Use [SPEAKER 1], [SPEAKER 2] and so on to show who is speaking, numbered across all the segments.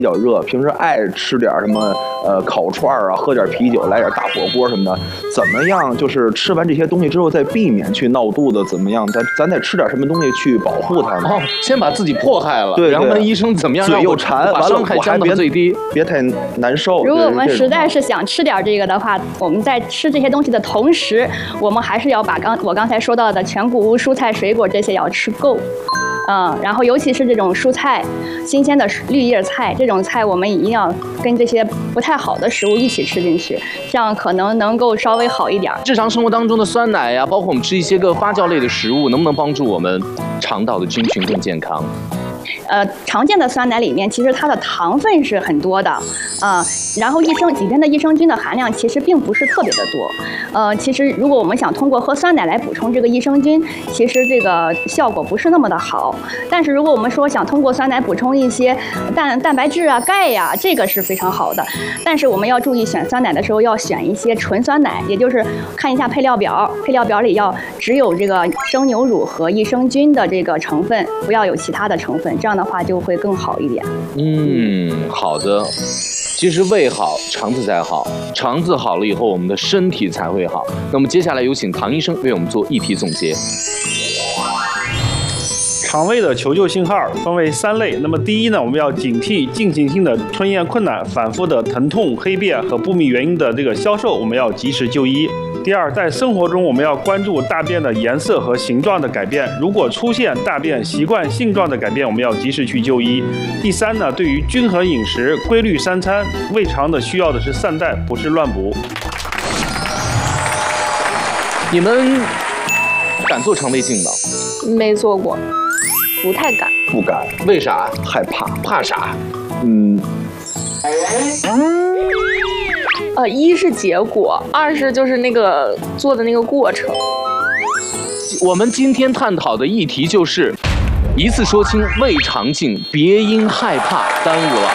[SPEAKER 1] 比较热，平时爱吃点什么烤串啊，喝点啤酒，来点大火锅什么的，怎么样？就是吃完这些东西之后，再避免去闹肚子，怎么样？咱再吃点什么东西去保护它呢？
[SPEAKER 2] 哦，先把自己迫害了，
[SPEAKER 1] 对，
[SPEAKER 2] 然后问医生怎么样
[SPEAKER 1] 嘴又馋，
[SPEAKER 2] 把伤害降到最低，
[SPEAKER 1] 别太难受。
[SPEAKER 3] 如果我们实在是想吃点这个的话，我们在吃这些东西的同时，我们还是要把我刚才说到的全谷物、蔬菜、水果这些要吃够。然后尤其是这种蔬菜，新鲜的绿叶菜，这种菜我们一定要跟这些不太好的食物一起吃进去，这样可能能够稍微好一点。
[SPEAKER 2] 日常生活当中的酸奶呀，包括我们吃一些个发酵类的食物，能不能帮助我们肠道的菌群更健康？
[SPEAKER 3] 常见的酸奶里面，其实它的糖分是很多的，然后里边的益生菌的含量其实并不是特别的多，其实如果我们想通过喝酸奶来补充这个益生菌，其实这个效果不是那么的好。但是如果我们说想通过酸奶补充一些蛋白质啊、钙呀，这个是非常好的。但是我们要注意选酸奶的时候要选一些纯酸奶，也就是看一下配料表，配料表里要只有这个生牛乳和益生菌的这个成分，不要有其他的成分，这样的话就会更好一点。
[SPEAKER 2] 好的。其实胃好，肠子才好，肠子好了以后，我们的身体才会好。那么接下来有请唐医生为我们做议题总结。
[SPEAKER 4] 肠胃的求救信号分为3类。那么第一呢，我们要警惕进行性的吞咽困难、反复的疼痛、黑便和不明原因的这个消瘦，我们要及时就医。第二，在生活中我们要关注大便的颜色和形状的改变，如果出现大便习惯性状的改变，我们要及时去就医。第三呢，对于均衡饮食、规律3餐，胃肠的需要的是善待，不是乱补。
[SPEAKER 2] 你们敢做肠胃镜吗？
[SPEAKER 5] 没做过，不太敢。
[SPEAKER 1] 不敢，
[SPEAKER 2] 为啥？
[SPEAKER 1] 害怕。
[SPEAKER 2] 怕啥？
[SPEAKER 5] 一是结果，二是就是那个做的那个过程。
[SPEAKER 2] 我们今天探讨的议题就是一次说清胃肠镜，别因害怕耽误了。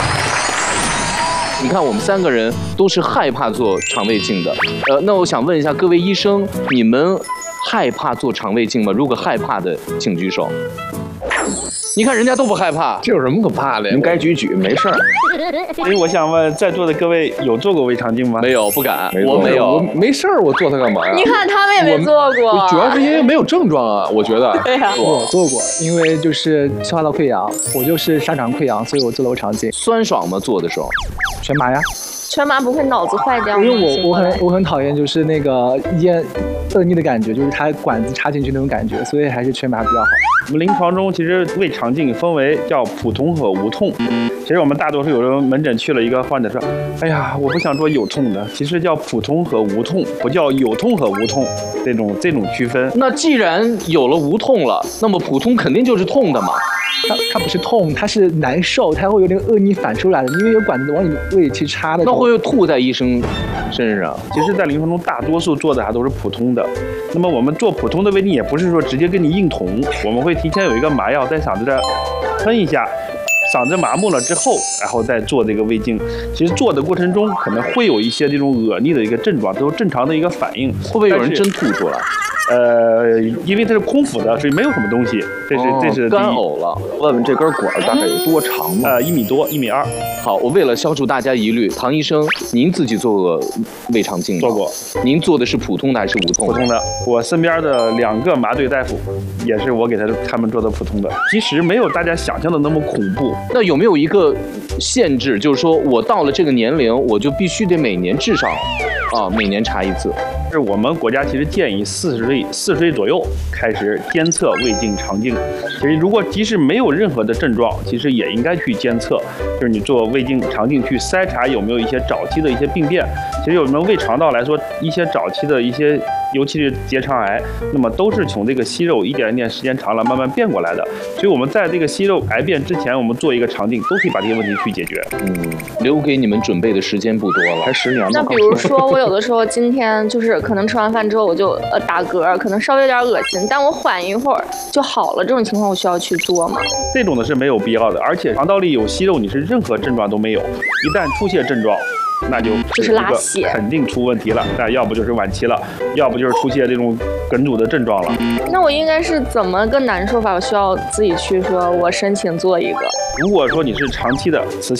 [SPEAKER 2] 你看，我们3个人都是害怕做肠胃镜的。那我想问一下各位医生，你们害怕做肠胃镜吗？如果害怕的，请举手。你看人家都不害怕，
[SPEAKER 6] 这有什么可怕的？
[SPEAKER 1] 您该举，没事儿。
[SPEAKER 4] 所以我想问，在座的各位有做过胃肠镜吗？
[SPEAKER 2] 没有，不敢，我没有，
[SPEAKER 6] 我没事儿，我做它干嘛呀？
[SPEAKER 5] 你看他们也没做过，
[SPEAKER 6] 主要是因为没有症状啊，我觉得。
[SPEAKER 5] 对呀，
[SPEAKER 7] 我做过，因为就是消化道溃疡，我就是沙肠溃疡，所以我做了胃肠镜。
[SPEAKER 2] 酸爽吗？做的时候？
[SPEAKER 7] 全麻呀。
[SPEAKER 5] 全麻不会脑子坏掉吗？
[SPEAKER 7] 因为我很讨厌就是那个咽恶逆的感觉，就是它管子插进去那种感觉，所以还是全麻比较好。
[SPEAKER 4] 我们临床中其实胃肠镜分为叫普通和无痛。其实我们大多数有的门诊去了一个患者说，哎呀，我不想做有痛的，其实叫普通和无痛，不叫有痛和无痛这种区分。
[SPEAKER 2] 那既然有了无痛了，那么普通肯定就是痛的嘛。
[SPEAKER 7] 它不是痛，它是难受，它会有点恶逆反出来的，因为有管子往你胃里去插的。
[SPEAKER 2] 那会吐在医生身上？
[SPEAKER 4] 其实，在临床中大多数做的还都是普通的。那么我们做普通的胃镜也不是说直接给你硬捅，我们会提前有一个麻药在嗓子这儿喷一下，嗓子麻木了之后，然后再做这个胃镜。其实做的过程中可能会有一些这种恶逆的一个症状，都是正常的一个反应。
[SPEAKER 2] 会不会有人真吐出来？
[SPEAKER 4] 因为它是空腹的，所以没有什么东西。这是
[SPEAKER 2] 干呕了。
[SPEAKER 1] 问问这根管大概有多长吗
[SPEAKER 4] ？1米多，1.2米。
[SPEAKER 2] 好，我为了消除大家疑虑，唐医生，您自己做过胃肠镜吗？
[SPEAKER 4] 做过。
[SPEAKER 2] 您做的是普通的还是无痛的？
[SPEAKER 4] 普通的。我身边的2个麻醉大夫，也是我给他们做的普通的。其实没有大家想象的那么恐怖。
[SPEAKER 2] 那有没有一个限制，就是说我到了这个年龄，我就必须得每年至少每年查一次？
[SPEAKER 4] 是我们国家其实建议40岁左右开始监测胃镜、肠镜。其实如果即使没有任何的症状，其实也应该去监测，就是你做胃镜、肠镜去筛查有没有一些早期的一些病变。其实有什么胃肠道来说，一些早期的一些，尤其是结肠癌，那么都是从这个息肉一点一点时间长了慢慢变过来的。所以我们在这个息肉癌变之前，我们做一个肠镜，都可以把这些问题去解决。
[SPEAKER 2] 留给你们准备的时间不多了，
[SPEAKER 1] 还10年呢。
[SPEAKER 5] 那比如说我有的时候今天就是可能吃完饭之后我就打嗝，可能稍微有点恶心，但我缓一会儿就好了，这种情况我需要去做吗？
[SPEAKER 4] 这种的是没有必要的，而且肠道里有息肉，你是任何症状都没有，一旦出现症状， 那就是
[SPEAKER 5] 拉血，
[SPEAKER 4] 肯定出问题了。那要不就是晚期了，要不就是出现这种梗阻的症状了。
[SPEAKER 5] 那我应该是怎么个难受法？我需要自己去说，我申请做一个。
[SPEAKER 4] 如果说你是长期的磁